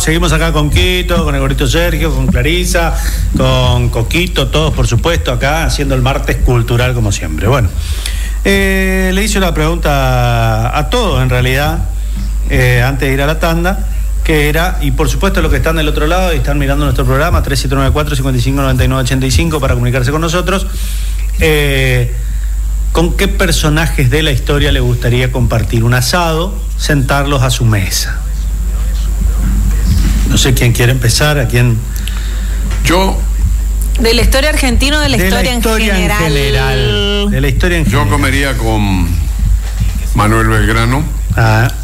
seguimos acá con Quito, con el gordito Sergio, con Clarisa, con Coquito, todos por supuesto acá haciendo el martes cultural como siempre. Bueno, le hice una pregunta a todos en realidad, antes de ir a la tanda, que era, y por supuesto los que están del otro lado y están mirando nuestro programa, 3794-559985 para comunicarse con nosotros, ¿con qué personajes de la historia le gustaría compartir un asado, sentarlos a su mesa? No sé quién quiere empezar, a quién. Yo. ¿De la historia argentina o de la historia en general? De la historia en general. Yo comería con Manuel Belgrano.